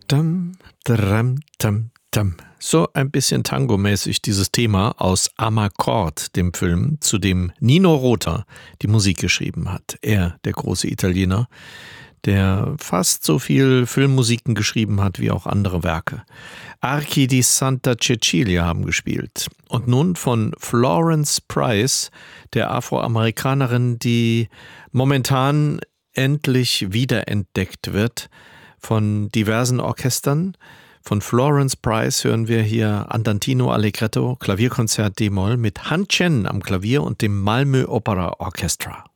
Dam, dram, dam, dam. So ein bisschen tangomäßig dieses Thema aus Amarcord, dem Film, zu dem Nino Rota die Musik geschrieben hat. Er, der große Italiener, der fast so viel Filmmusiken geschrieben hat wie auch andere Werke. Archi di Santa Cecilia haben gespielt. Und nun von Florence Price, der Afroamerikanerin, die momentan endlich wiederentdeckt wird von diversen Orchestern. Von Florence Price hören wir hier Andantino Allegretto, Klavierkonzert D-Moll mit Han Chen am Klavier und dem Malmö Opera Orchestra.